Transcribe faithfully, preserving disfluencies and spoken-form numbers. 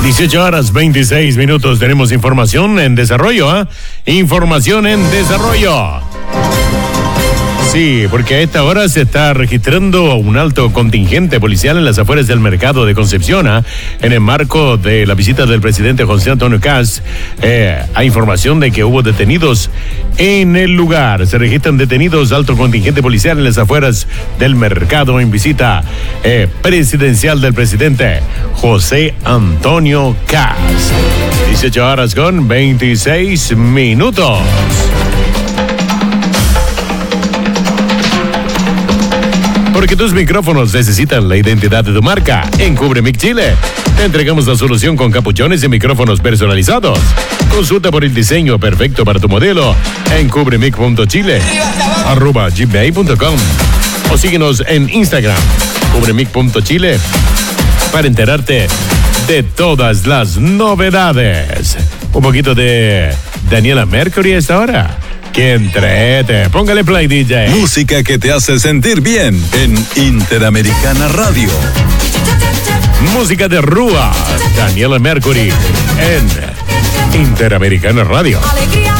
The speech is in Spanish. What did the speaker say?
dieciocho horas veintiséis minutos. Tenemos información en desarrollo, ¿eh? Información en desarrollo. Sí, porque a esta hora se está registrando un alto contingente policial en las afueras del mercado de Concepción, ¿eh? En el marco de la visita del presidente José Antonio Kast. Eh, hay información de que hubo detenidos en el lugar. Se registran detenidos, alto contingente policial en las afueras del mercado en visita eh, presidencial del presidente José Antonio Kast. dieciocho horas con veintiséis minutos. Porque tus micrófonos necesitan la identidad de tu marca. En CubreMic Chile te entregamos la solución con capuchones y micrófonos personalizados. Consulta por el diseño perfecto para tu modelo en cubremic punto chile arroba gmail punto com o síguenos en Instagram cubremic punto chile para enterarte de todas las novedades. Un poquito de Daniela Mercury a esta hora. ¡Qué entrete! Póngale play, D J. Música que te hace sentir bien en Interamericana Radio. Música de Rúa, Daniela Mercury en Interamericana Radio. Alegría